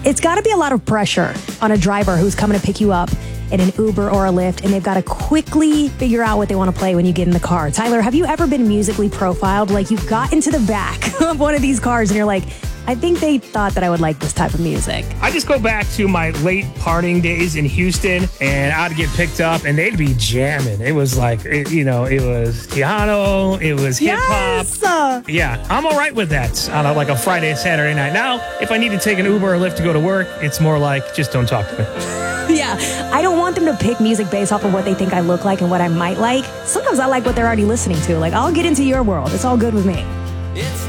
It's got to be a lot of pressure on a driver who's coming to pick you up in an Uber or a Lyft, and they've got to quickly figure out what they want to play when you get in the car. Tyler, have you ever been musically profiled? Like you got into the back of one of these cars and you're like, I think they thought that I would like this type of music. I just go back to my late partying days in Houston, and I'd get picked up, and they'd be jamming. It was like, it was Tejano, it was hip-hop. Yes! Yeah, I'm all right with that on like a Friday, Saturday night. Now, if I need to take an Uber or Lyft to go to work, it's more like, just don't talk to me. Yeah, I don't want them to pick music based off of what they think I look like and what I might like. Sometimes I like what they're already listening to. Like, I'll get into your world. It's all good with me.